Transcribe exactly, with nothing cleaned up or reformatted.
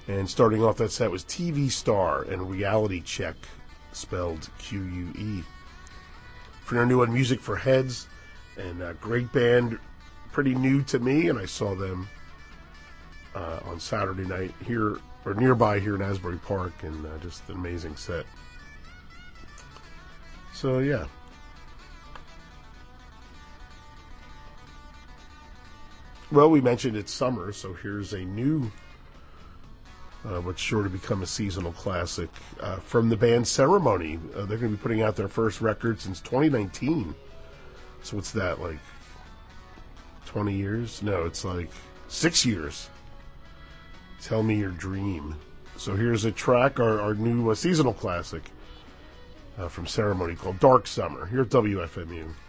And starting off that set was T V Star and Reality Check, spelled Q U E. For their new one, Music for Heads, and a great band, pretty new to me, and I saw them uh, on Saturday night here, or nearby here in Asbury Park, and uh, just an amazing set. So, yeah. Well, we mentioned it's summer, so here's a new, uh, what's sure to become a seasonal classic, uh, from the band Ceremony. Uh, they're going to be putting out their first record since twenty nineteen. So what's that, like twenty years? No, it's like six years. Tell Me Your Dream. So here's a track, our, our new uh, seasonal classic uh, from Ceremony called Dark Summer, here at W F M U.